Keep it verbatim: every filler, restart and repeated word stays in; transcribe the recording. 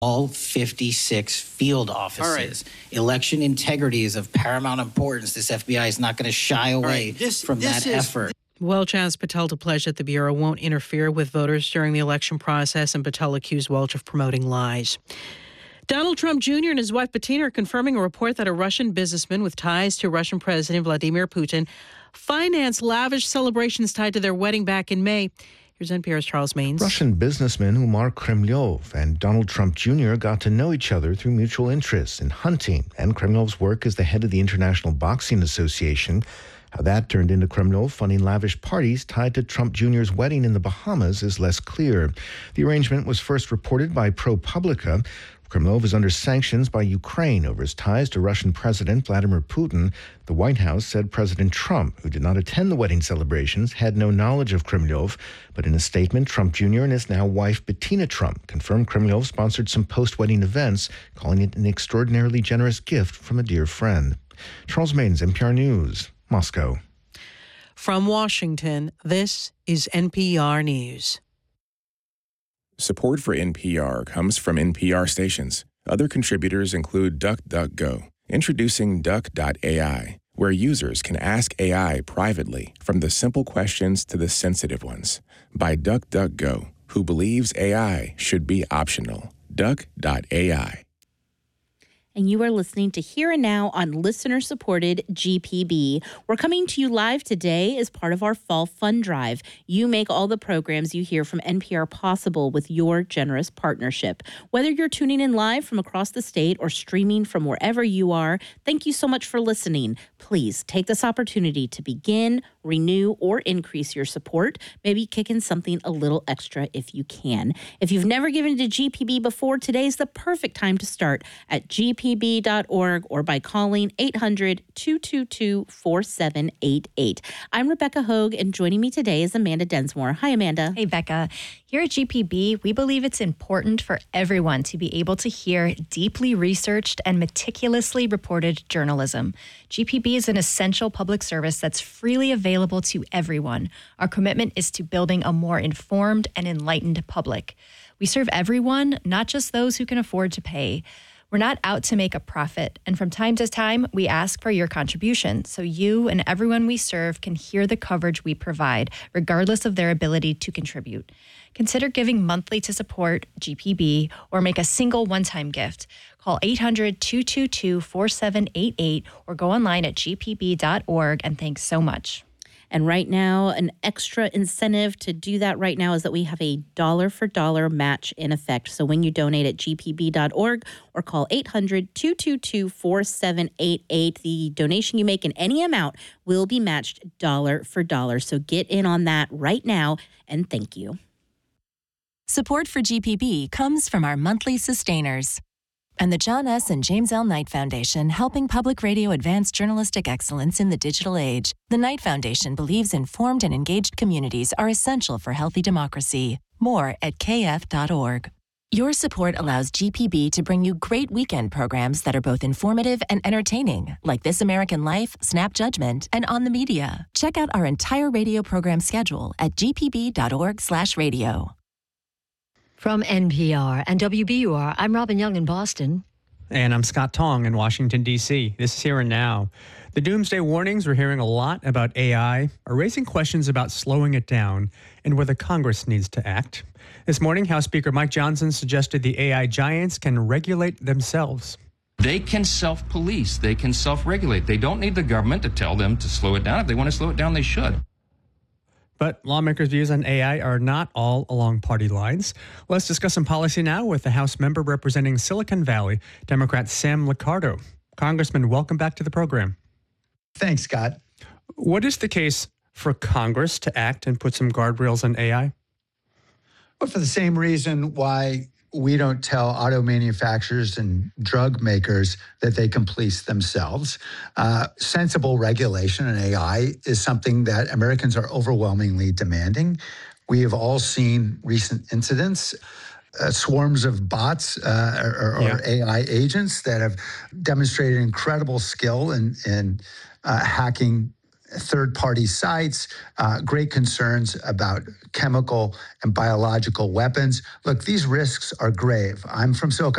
all fifty-six field offices. All right. Election integrity is of paramount importance. This F B I is not going to shy away right. this, from this that is, effort. Welch asked Patel to pledge that the Bureau won't interfere with voters during the election process, and Patel accused Welch of promoting lies. Donald Trump Junior and his wife Bettina are confirming a report that a Russian businessman with ties to Russian President Vladimir Putin financed lavish celebrations tied to their wedding back in May. Here's N P R's Charles Maines. Russian businessman Umar Kremlyov and Donald Trump Junior got to know each other through mutual interests in hunting and Kremlyov's work as the head of the International Boxing Association. How that turned into Kremlyov funding lavish parties tied to Trump Junior's wedding in the Bahamas is less clear. The arrangement was first reported by ProPublica. Kremlyov is under sanctions by Ukraine over his ties to Russian President Vladimir Putin. The White House said President Trump, who did not attend the wedding celebrations, had no knowledge of Kremlyov. But in a statement, Trump Junior and his now wife Bettina Trump confirmed Kremlyov sponsored some post-wedding events, calling it an extraordinarily generous gift from a dear friend. Charles Maines, N P R News, Moscow. From Washington, this is N P R News. Support for N P R comes from N P R stations. Other contributors include DuckDuckGo, introducing Duck dot A I, where users can ask A I privately, from the simple questions to the sensitive ones, by DuckDuckGo, who believes A I should be optional. Duck dot A I. And you are listening to Here and Now on listener-supported G P B. We're coming to you live today as part of our Fall Fund Drive. You make all the programs you hear from N P R possible with your generous partnership. Whether you're tuning in live from across the state or streaming from wherever you are, thank you so much for listening. Please take this opportunity to begin, renew, or increase your support. Maybe kick in something a little extra if you can. If you've never given to G P B before, today's the perfect time to start at G P B dot org or by calling eight hundred, two two two, four seven eight eight. I'm Rebecca Hogue, and joining me today is Amanda Densmore. Hi, Amanda. Hey, Becca. Here at G P B, we believe it's important for everyone to be able to hear deeply researched and meticulously reported journalism. G P B is an essential public service that's freely available to everyone. Our commitment is to building a more informed and enlightened public. We serve everyone, not just those who can afford to pay. We're not out to make a profit, and from time to time, we ask for your contribution so you and everyone we serve can hear the coverage we provide, regardless of their ability to contribute. Consider giving monthly to support G P B or make a single one-time gift. Call eight hundred, two two two, four seven eight eight or go online at G P B dot org, and thanks so much. And right now, an extra incentive to do that right now is that we have a dollar for dollar match in effect. So when you donate at G P B dot org or call eight hundred, two two two, four seven eight eight, the donation you make in any amount will be matched dollar for dollar. So get in on that right now, and thank you. Support for G P B comes from our monthly sustainers and the John S. and James L. Knight Foundation, helping public radio advance journalistic excellence in the digital age. The Knight Foundation believes informed and engaged communities are essential for healthy democracy. More at K F dot org. Your support allows G P B to bring you great weekend programs that are both informative and entertaining, like This American Life, Snap Judgment, and On the Media. Check out our entire radio program schedule at G P B dot org slash radio. From N P R and W B U R, I'm Robin Young in Boston. And I'm Scott Tong in Washington, D C. This is Here and Now. The doomsday warnings we're hearing a lot about A I are raising questions about slowing it down and whether Congress needs to act. This morning, House Speaker Mike Johnson suggested the A I giants can regulate themselves. They can self-police. They can self-regulate. They don't need the government to tell them to slow it down. If they want to slow it down, they should. But lawmakers' views on A I are not all along party lines. Let's discuss some policy now with the House member representing Silicon Valley, Democrat Sam Liccardo. Congressman, welcome back to the program. Thanks, Scott. What is the case for Congress to act and put some guardrails on A I? Well, for the same reason why we don't tell auto manufacturers and drug makers that they can police themselves. Uh, sensible regulation in A I is something that Americans are overwhelmingly demanding. We have all seen recent incidents, uh, swarms of bots uh, or, or yeah. A I agents that have demonstrated incredible skill in, in uh, hacking third-party sites, uh, great concerns about chemical and biological weapons. Look, these risks are grave. I'm from Silicon